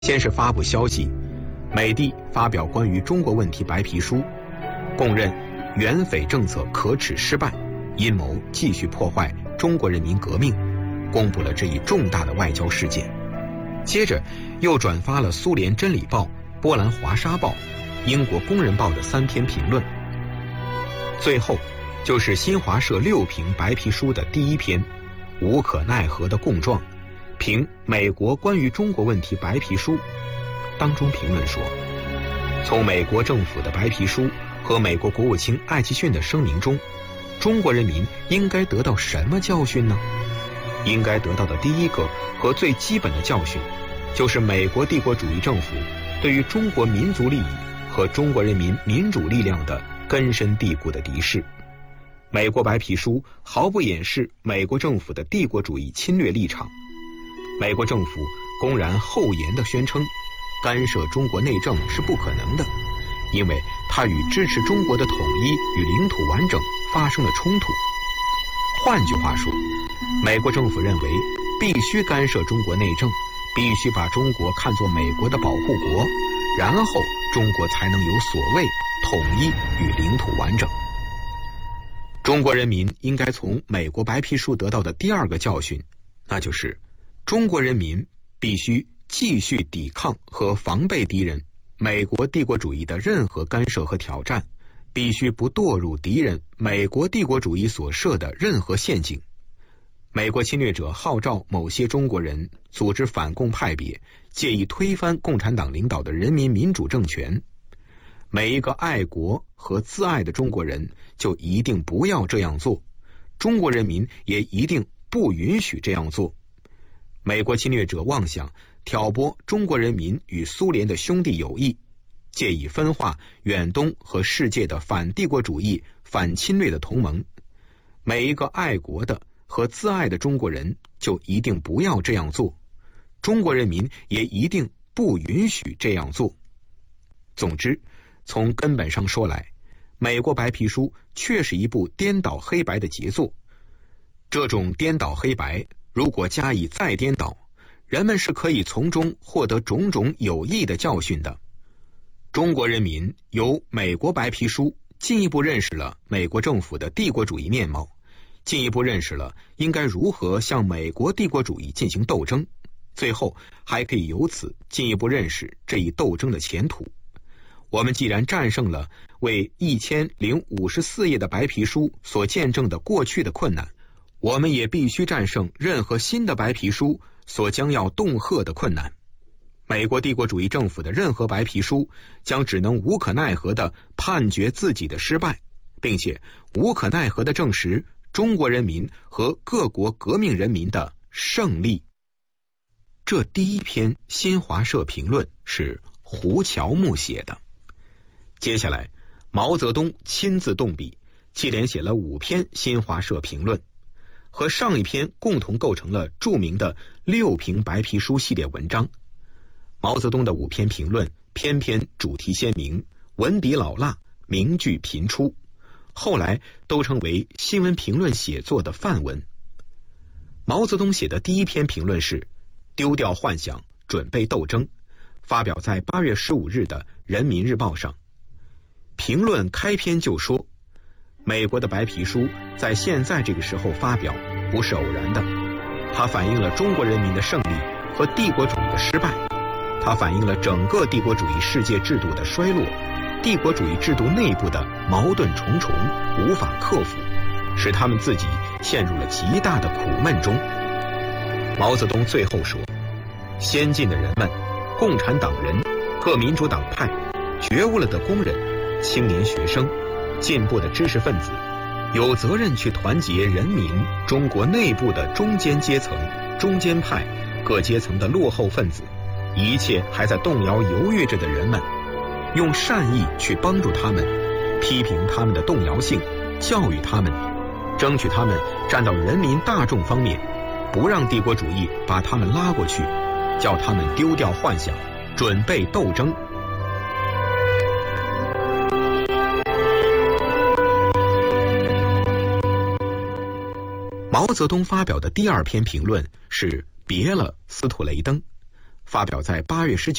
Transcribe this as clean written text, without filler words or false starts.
先是发布消息，美帝发表关于中国问题白皮书，供认援匪政策可耻失败，阴谋继续破坏中国人民革命，公布了这一重大的外交事件。接着又转发了苏联真理报、波兰华沙报、英国工人报的3篇评论。最后就是新华社6评白皮书的第1篇，无可奈何的供状，评美国关于中国问题白皮书。当中评论说，从美国政府的白皮书和美国国务卿艾奇逊的声明中，中国人民应该得到什么教训呢？应该得到的第一个和最基本的教训，就是美国帝国主义政府对于中国民族利益和中国人民民主力量的根深蒂固的敌视。美国白皮书毫不掩饰美国政府的帝国主义侵略立场。美国政府公然厚颜地宣称，干涉中国内政是不可能的，因为它与支持中国的统一与领土完整发生了冲突。换句话说，美国政府认为必须干涉中国内政，必须把中国看作美国的保护国，然后中国才能有所谓统一与领土完整。中国人民应该从美国白皮书得到的第2个教训，那就是中国人民必须继续抵抗和防备敌人美国帝国主义的任何干涉和挑战，必须不堕入敌人美国帝国主义所设的任何陷阱。美国侵略者号召某些中国人组织反共派别，借以推翻共产党领导的人民民主政权。每一个爱国和自爱的中国人就一定不要这样做，中国人民也一定不允许这样做。美国侵略者妄想挑拨中国人民与苏联的兄弟友谊，借以分化远东和世界的反帝国主义、反侵略的同盟。每一个爱国的和自爱的中国人就一定不要这样做，中国人民也一定不允许这样做。总之，从根本上说来，美国白皮书确是一部颠倒黑白的杰作。这种颠倒黑白如果加以再颠倒，人们是可以从中获得种种有益的教训的。中国人民由美国白皮书进一步认识了美国政府的帝国主义面貌，进一步认识了应该如何向美国帝国主义进行斗争，最后还可以由此进一步认识这一斗争的前途。我们既然战胜了为1054页的白皮书所见证的过去的困难，我们也必须战胜任何新的白皮书所将要恫吓的困难。美国帝国主义政府的任何白皮书将只能无可奈何地判决自己的失败，并且无可奈何地证实中国人民和各国革命人民的胜利。这第1篇新华社评论是胡乔木写的。接下来毛泽东亲自动笔，接连写了5篇新华社评论，和上一篇共同构成了著名的6评白皮书系列文章。毛泽东的5篇评论篇篇主题鲜明，文笔老辣，名句频出，后来都成为新闻评论写作的范文。毛泽东写的第1篇评论是丢掉幻想，准备斗争，发表在8月15日的人民日报上。评论开篇就说，美国的白皮书在现在这个时候发表不是偶然的，它反映了中国人民的胜利和帝国主义的失败，它反映了整个帝国主义世界制度的衰落，帝国主义制度内部的矛盾重重，无法克服，使他们自己陷入了极大的苦闷中。毛泽东最后说，先进的人们，共产党人，各民主党派，觉悟了的工人，青年学生，进步的知识分子，有责任去团结人民中国内部的中间阶层、中间派各阶层的落后分子，一切还在动摇犹豫着的人们，用善意去帮助他们，批评他们的动摇性，教育他们，争取他们站到人民大众方面，不让帝国主义把他们拉过去，叫他们丢掉幻想，准备斗争。毛泽东发表的第2篇评论是别了斯图雷登， 发表在8月19